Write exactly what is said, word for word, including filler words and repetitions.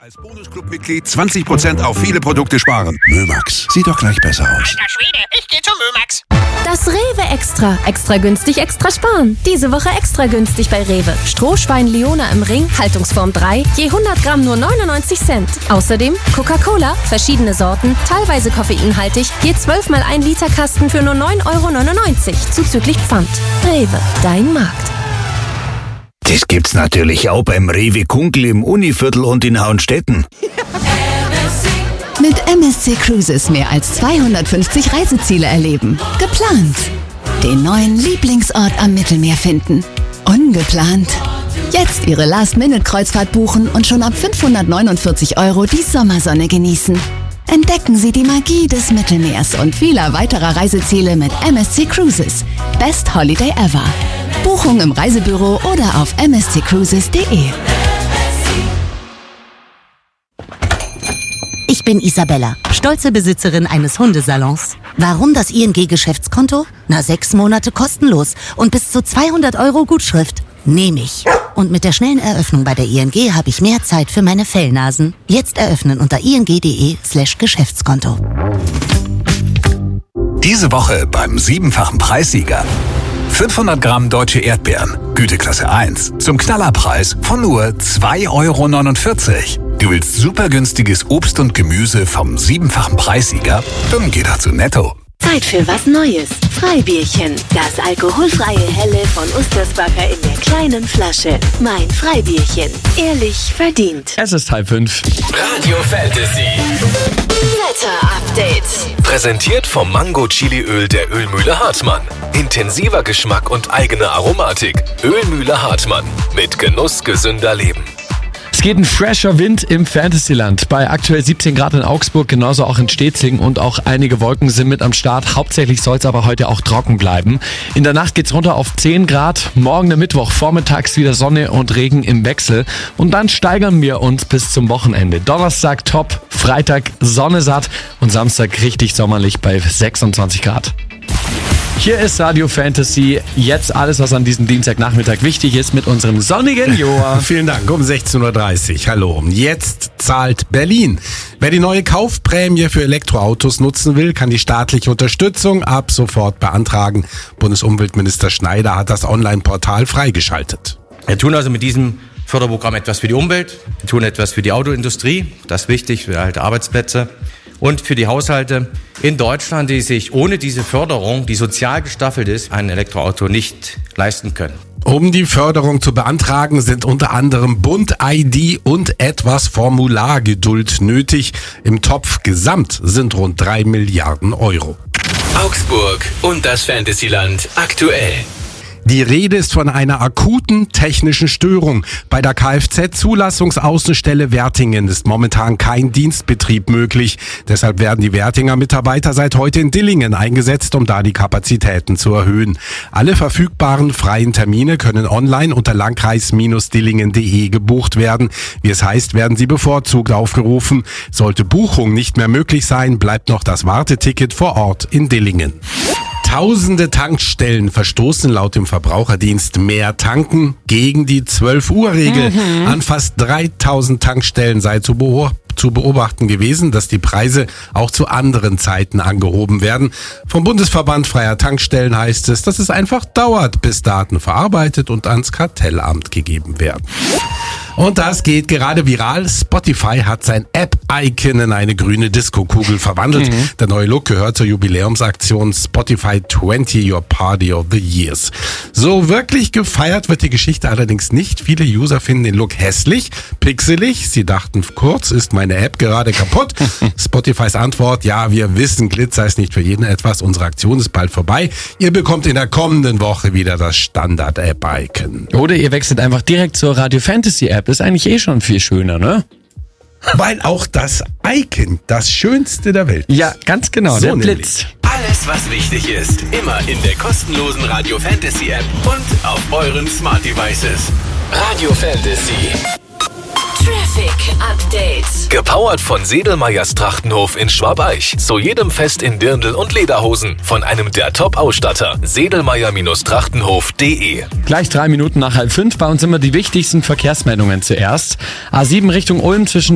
Als Bonusclub-Mitglied zwanzig Prozent auf viele Produkte sparen. Mömax, sieht doch gleich besser aus. Alter Schwede, ich geh zu Mömax. Das Rewe Extra. Extra günstig, extra sparen. Diese Woche extra günstig bei Rewe. Strohschwein Leona im Ring, Haltungsform drei, je hundert Gramm nur neunundneunzig Cent. Außerdem Coca-Cola, verschiedene Sorten, teilweise koffeinhaltig, je zwölf mal ein Liter Kasten für nur neun Euro neunundneunzig, zuzüglich Pfand. Rewe, dein Markt. Das gibt's natürlich auch beim Rewe Kunkel im Univiertel und in Hauenstetten. Mit M S C Cruises mehr als zweihundertfünfzig Reiseziele erleben. Geplant. Den neuen Lieblingsort am Mittelmeer finden. Ungeplant. Jetzt Ihre Last-Minute-Kreuzfahrt buchen und schon ab fünfhundertneunundvierzig Euro die Sommersonne genießen. Entdecken Sie die Magie des Mittelmeers und vieler weiterer Reiseziele mit M S C Cruises. Best Holiday ever. Buchung im Reisebüro oder auf m s c cruises punkt d e. Ich bin Isabella, stolze Besitzerin eines Hundesalons. Warum das I N G-Geschäftskonto? Na, sechs Monate kostenlos und bis zu zweihundert Euro Gutschrift. Nehme ich. Und mit der schnellen Eröffnung bei der I N G habe ich mehr Zeit für meine Fellnasen. Jetzt eröffnen unter ing punkt de slash Geschäftskonto. Diese Woche beim siebenfachen Preissieger. fünfhundert Gramm deutsche Erdbeeren, Güteklasse eins, zum Knallerpreis von nur zwei Euro neunundvierzig. Du willst super günstiges Obst und Gemüse vom siebenfachen Preissieger? Dann geh doch zu Netto. Zeit für was Neues. Freibierchen. Das alkoholfreie Helle von Ustersbacher in der kleinen Flasche. Mein Freibierchen. Ehrlich verdient. Es ist halb fünf. Radio Fantasy. Wetter-Update. Präsentiert vom Mango-Chili-Öl der Ölmühle Hartmann. Intensiver Geschmack und eigene Aromatik. Ölmühle Hartmann. Mit Genuss gesünder Leben. Es geht ein fresher Wind im Fantasyland. Bei aktuell siebzehn Grad in Augsburg, genauso auch in Stetzing und auch einige Wolken sind mit am Start. Hauptsächlich soll es aber heute auch trocken bleiben. In der Nacht geht's runter auf zehn Grad. Morgen der Mittwoch, vormittags wieder Sonne und Regen im Wechsel. Und dann steigern wir uns bis zum Wochenende. Donnerstag top, Freitag Sonne satt und Samstag richtig sommerlich bei sechsundzwanzig Grad. Hier ist Radio Fantasy. Jetzt alles, was an diesem Dienstagnachmittag wichtig ist, mit unserem sonnigen Joa. Vielen Dank. Um sechzehn Uhr dreißig. Hallo. Jetzt zahlt Berlin. Wer die neue Kaufprämie für Elektroautos nutzen will, kann die staatliche Unterstützung ab sofort beantragen. Bundesumweltminister Schneider hat das Online-Portal freigeschaltet. Wir tun also mit diesem Förderprogramm etwas für die Umwelt. Wir tun etwas für die Autoindustrie. Das ist wichtig für halt Arbeitsplätze. Und für die Haushalte in Deutschland, die sich ohne diese Förderung, die sozial gestaffelt ist, ein Elektroauto nicht leisten können. Um die Förderung zu beantragen, sind unter anderem Bund-I D und etwas Formulargeduld nötig. Im Topf gesamt sind rund drei Milliarden Euro. Augsburg und das Fantasyland aktuell. Die Rede ist von einer akuten technischen Störung. Bei der Kfz-Zulassungsaußenstelle Wertingen ist momentan kein Dienstbetrieb möglich. Deshalb werden die Wertinger Mitarbeiter seit heute in Dillingen eingesetzt, um da die Kapazitäten zu erhöhen. Alle verfügbaren freien Termine können online unter landkreis Bindestrich dillingen punkt de gebucht werden. Wie es heißt, werden sie bevorzugt aufgerufen. Sollte Buchung nicht mehr möglich sein, bleibt noch das Warteticket vor Ort in Dillingen. Tausende Tankstellen verstoßen laut dem Verbraucherdienst Mehr Tanken gegen die zwölf Uhr Regel. Mhm. An fast dreitausend Tankstellen sei zu beobachten. zu beobachten gewesen, dass die Preise auch zu anderen Zeiten angehoben werden. Vom Bundesverband Freier Tankstellen heißt es, dass es einfach dauert, bis Daten verarbeitet und ans Kartellamt gegeben werden. Und das geht gerade viral. Spotify hat sein App-Icon in eine grüne Disco-Kugel verwandelt. Mhm. Der neue Look gehört zur Jubiläumsaktion Spotify zwanzig Your Party of the Years. So wirklich gefeiert wird die Geschichte allerdings nicht. Viele User finden den Look hässlich, pixelig. Sie dachten kurz, ist meine App gerade kaputt? Spotifys Antwort, ja, wir wissen, Glitzer ist nicht für jeden etwas. Unsere Aktion ist bald vorbei. Ihr bekommt in der kommenden Woche wieder das Standard-App-Icon. Oder ihr wechselt einfach direkt zur Radio Fantasy App. Das ist eigentlich eh schon viel schöner, ne? Weil auch das Icon das Schönste der Welt ist. Ja, ganz genau, so der Blitz. Alles, was wichtig ist, immer in der kostenlosen Radio Fantasy App und auf euren Smart Devices. Radio Fantasy. Traffic Update. Gepowert von Sedelmeyers Trachtenhof in Schwabeich. Zu jedem Fest in Dirndl und Lederhosen. Von einem der Top-Ausstatter. Sedelmeyer Trachtenhof punkt de. Gleich drei Minuten nach halb fünf. Bei uns immer die wichtigsten Verkehrsmeldungen zuerst. A sieben Richtung Ulm zwischen